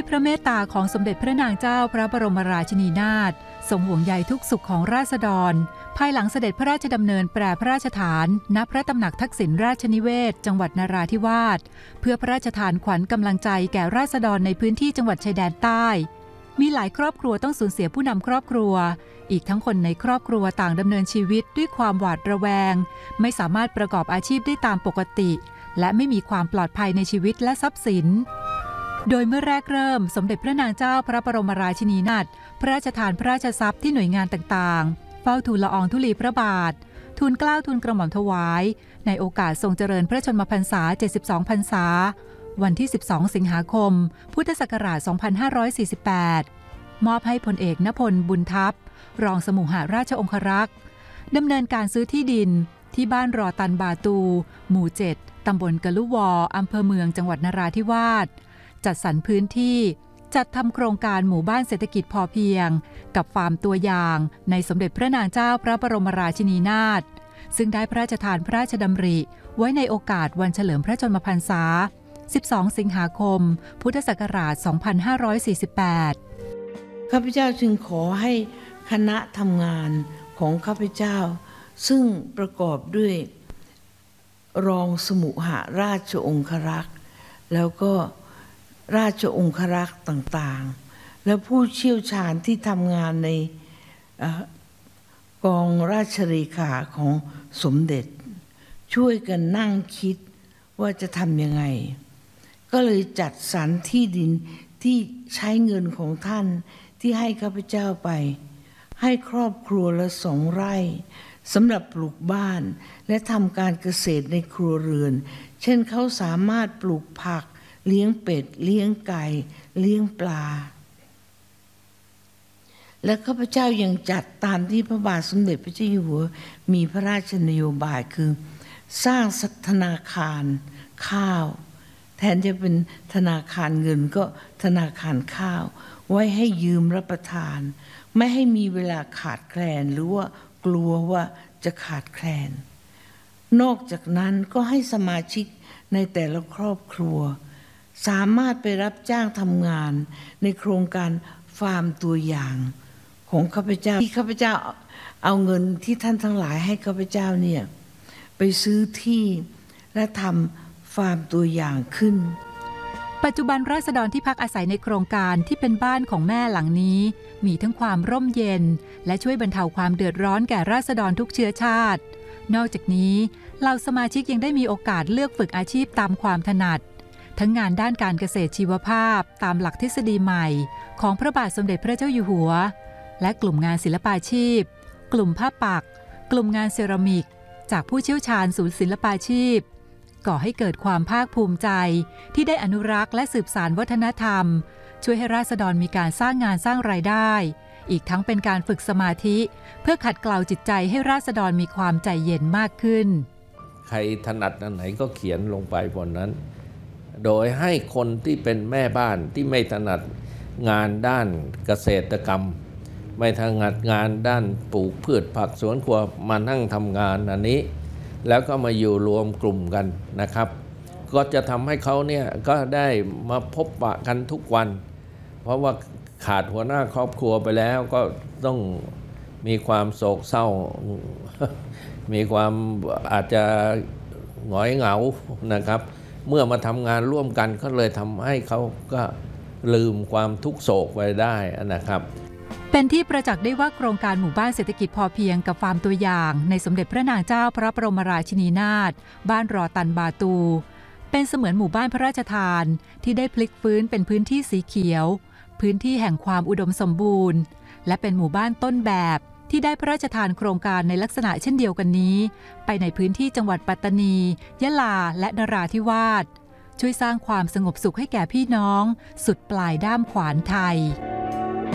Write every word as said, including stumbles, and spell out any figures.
พระเมตตาของสมเด็จพระนางเจ้าพระบรมราชินีนาถทรงห่วงใยทุกสุขของราษฎรภายหลังเสด็จพระราชดำเนินแปรพระราชฐานณพระตำหนักทักษิณราชนิเวศจังหวัดนราธิวาสเพื่อพระราชทานขวัญกำลังใจแก่ราษฎรในพื้นที่จังหวัดชายแดนใต้มีหลายครอบครัวต้องสูญเสียผู้นำครอบครัวอีกทั้งคนในครอบครัวต่างดำเนินชีวิตด้วยความหวาดระแวงไม่สามารถประกอบอาชีพได้ตามปกติและไม่มีความปลอดภัยในชีวิตและทรัพย์สินโดยเมื่อแรกเริ่มสมเด็จพระนางเจ้าพระบรมราชินีนาถพระราชทานพระราชทรัพย์ที่หน่วยงานต่างๆเฝ้าทูลละอองธุลีพระบาททูลเกล้าทูลกระหม่อมถวายในโอกาสทรงเจริญพระชนมพรรษาเจ็ดสิบสองพรรษาวันที่สิบสองสิงหาคมพุทธศักราชสองพันห้าร้อยสี่สิบแปดมอบให้พลเอกณพลบุญทัพรองสมุหราชองครักษ์ดำเนินการซื้อที่ดินที่บ้านรอตันบาตูหมู่เจ็ดตำบลกะลุวออำเภอเมืองจังหวัดนราธิวาสจัดสรรพื้นที่จัดทำโครงการหมู่บ้านเศรษฐกิจพอเพียงกับฟาร์มตัวอย่างในสมเด็จพระนางเจ้าพระบรมราชินีนาถซึ่งได้พระราชทานพระราชดำริไว้ในโอกาสวันเฉลิมพระชนมพรรษาสิบสองสิงหาคมพุทธศักราชสองพันห้าร้อยสี่สิบแปดข้าพเจ้าจึงขอให้คณะทำงานของข้าพเจ้าซึ่งประกอบด้วยรองสมุหราชองครักษ์แล้วก็ราชองครักษ์ต่างๆและผู้เชี่ยวชาญที่ทำงานในกองราชเลขาของสมเด็จช่วยกันนั่งคิดว่าจะทำยังไงก็เลยจัดสรรที่ดินที่ใช้เงินของท่านที่ให้ข้าพเจ้าไปให้ครอบครัวละสองไร่สำหรับปลูกบ้านและทำการเกษตรในครัวเรือนเช่นเขาสามารถปลูกผักเลี้ยงเป็ดเลี้ยงไก่เลี้ยงปลาและข้าพเจ้ายังจัดตามที่พระบาทสมเด็จพระเจ้าอยู่หัวมีพระราชนโยบายคือสร้างธนาคารข้าวแทนจะเป็นธนาคารเงินก็ธนาคารข้าวไว้ให้ยืมรับประทานไม่ให้มีเวลาขาดแคลนหรือว่ากลัวว่าจะขาดแคลนนอกจากนั้นก็ให้สมาชิกในแต่ละครอบครัวสามารถไปรับจ้างทำงานในโครงการฟาร์มตัวอย่างของข้าพเจ้าที่ข้าพเจ้าเอาเงินที่ท่านทั้งหลายให้ข้าพเจ้าเนี่ยไปซื้อที่และทำฟาร์มตัวอย่างขึ้นปัจจุบันราษฎรที่พักอาศัยในโครงการที่เป็นบ้านของแม่หลังนี้มีทั้งความร่มเย็นและช่วยบรรเทาความเดือดร้อนแก่ราษฎรทุกเชื้อชาตินอกจากนี้เหล่าสมาชิกยังได้มีโอกาสเลือกฝึกอาชีพตามความถนัดทั้งงานด้านการเกษตรชีวภาพตามหลักทฤษฎีใหม่ของพระบาทสมเด็จพระเจ้าอยู่หัวและกลุ่มงานศิลปาชีพกลุ่มผ้าปักกลุ่มงานเซรามิกจากผู้เชี่ยวชาญศูนย์ศิลปาชีพก่อให้เกิดความภาคภูมิใจที่ได้อนุรักษ์และสืบสานวัฒนธรรมช่วยให้ราษฎรมีการสร้างงานสร้างรายได้อีกทั้งเป็นการฝึกสมาธิเพื่อขัดเกลาจิตใจให้ราษฎรมีความใจเย็นมากขึ้นใครถนัดอันไหนก็เขียนลงไปบนนั้นโดยให้คนที่เป็นแม่บ้านที่ไม่ถนัดงานด้านเกษตรกรรมไม่ถนัดงานด้านปลูกพืชผักสวนครัวมานั่งทำงานอันนี้แล้วก็มาอยู่รวมกลุ่มกันนะครับก็จะทำให้เขาเนี่ยก็ได้มาพบปะกันทุกวันเพราะว่าขาดหัวหน้าครอบครัวไปแล้วก็ต้องมีความโศกเศร้ามีความอาจจะหงอยเหงานะครับเมื่อมาทำงานร่วมกันก็เลยทำให้เขาก็ลืมความทุกโศกไปได้นะครับเป็นที่ประจักษ์ได้ว่าโครงการหมู่บ้านเศรษฐกิจพอเพียงกับฟาร์มตัวอย่างในสมเด็จพระนางเจ้าพระบรมราชินีนาถบ้านรอตันบาตูเป็นเสมือนหมู่บ้านพระราชทานที่ได้พลิกฟื้นเป็นพื้นที่สีเขียวพื้นที่แห่งความอุดมสมบูรณ์และเป็นหมู่บ้านต้นแบบที่ได้พระราชทานโครงการในลักษณะเช่นเดียวกันนี้ไปในพื้นที่จังหวัดปัตตานียะลาและนราธิวาสช่วยสร้างความสงบสุขให้แก่พี่น้องสุดปลายด้ามขวานไทย